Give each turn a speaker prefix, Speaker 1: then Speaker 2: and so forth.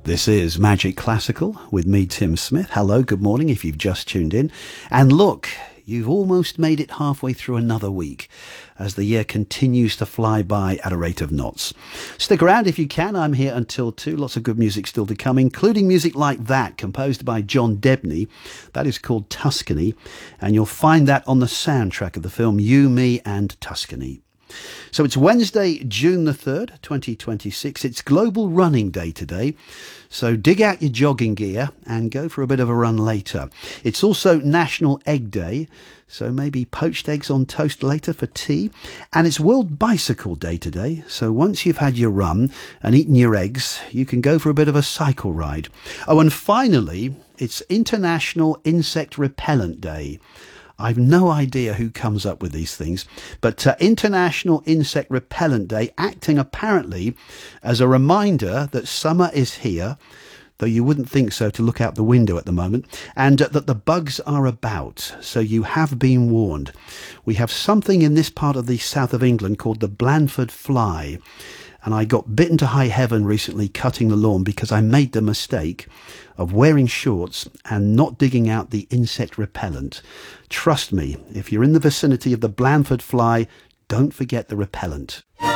Speaker 1: This is Magic Classical with me, Tim Smith. Hello, good morning if you've just tuned in. And look, you've almost made it halfway through another week as the year continues to fly by at a rate of knots. Stick around if you can. I'm here until 2. Lots of good music still to come, including music like that, composed by John Debney. That is called Tuscany, and you'll find that on the soundtrack of the film You, Me and Tuscany. So it's Wednesday, June the 3rd, 2026. It's Global Running Day today. So dig out your jogging gear and go for a bit of a run later. It's also National Egg Day. So maybe poached eggs on toast later for tea. And it's World Bicycle Day today. So once you've had your run and eaten your eggs, you can go for a bit of a cycle ride. Oh, and finally, it's International Insect Repellent Day. I've no idea who comes up with these things, but International Insect Repellent Day, acting apparently as a reminder that summer is here, though you wouldn't think so to look out the window at the moment, and that the bugs are about, so you have been warned. We have something in this part of the south of England called the Blandford fly, and I got bitten to high heaven recently cutting the lawn because I made the mistake of wearing shorts and not digging out the insect repellent. Trust me, if you're in the vicinity of the Blandford fly, don't forget the repellent.